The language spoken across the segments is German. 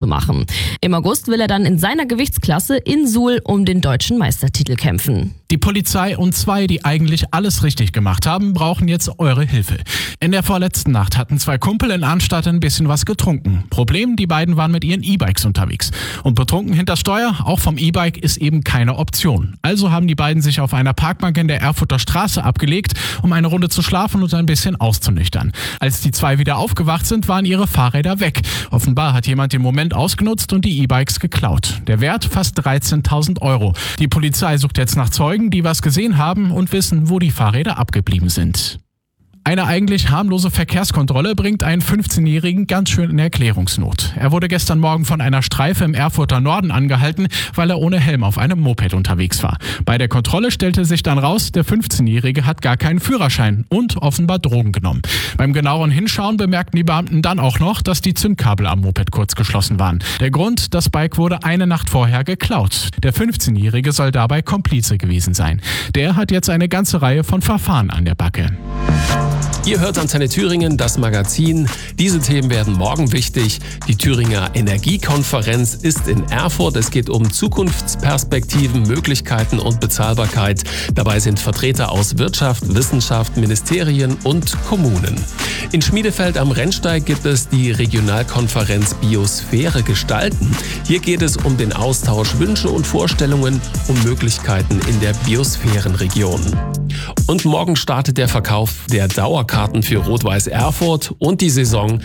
machen. Im August will er dann in seiner Gewichtsklasse in Suhl um den deutschen Meistertitel kämpfen. Die Polizei und zwei, die eigentlich alles richtig gemacht haben, brauchen jetzt eure Hilfe. In der vorletzten Nacht hatten zwei Kumpel in Arnstadt ein bisschen was getrunken. Problem, die beiden waren mit ihren E-Bikes unterwegs. Und betrunken hinter Steuer, auch vom E-Bike, ist eben keine Option. Also haben die beiden sich auf einer Parkbank in der Erfurter Straße abgelegt, um eine Runde zu schlafen und ein bisschen auszunüchtern. Als die zwei wieder aufgewacht sind, waren ihre Fahrräder weg. Offenbar hat jemand den Moment ausgenutzt und die E-Bikes geklaut. Der Wert fast 13.000 Euro. Die Polizei sucht jetzt nach Zeugen, die was gesehen haben und wissen, wo die Fahrräder abgeblieben sind. Eine eigentlich harmlose Verkehrskontrolle bringt einen 15-Jährigen ganz schön in Erklärungsnot. Er wurde gestern Morgen von einer Streife im Erfurter Norden angehalten, weil er ohne Helm auf einem Moped unterwegs war. Bei der Kontrolle stellte sich dann raus, der 15-Jährige hat gar keinen Führerschein und offenbar Drogen genommen. Beim genaueren Hinschauen bemerkten die Beamten dann auch noch, dass die Zündkabel am Moped kurz geschlossen waren. Der Grund, das Bike wurde eine Nacht vorher geklaut. Der 15-Jährige soll dabei Komplize gewesen sein. Der hat jetzt eine ganze Reihe von Verfahren an der Backe. Ihr hört Antenne Thüringen, das Magazin. Diese Themen werden morgen wichtig. Die Thüringer Energiekonferenz ist in Erfurt. Es geht um Zukunftsperspektiven, Möglichkeiten und Bezahlbarkeit. Dabei sind Vertreter aus Wirtschaft, Wissenschaft, Ministerien und Kommunen. In Schmiedefeld am Rennsteig gibt es die Regionalkonferenz Biosphäre gestalten. Hier geht es um den Austausch, Wünsche und Vorstellungen um Möglichkeiten in der Biosphärenregion. Und morgen startet der Verkauf der Dauerkarten für Rot-Weiß Erfurt und die Saison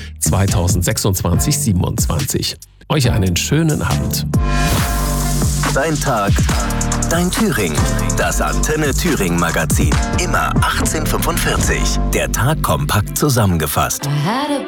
2026/27. Euch einen schönen Abend. Dein Tag, dein Thüringen. Das Antenne Thüringen Magazin. Immer 18:45. Der Tag kompakt zusammengefasst.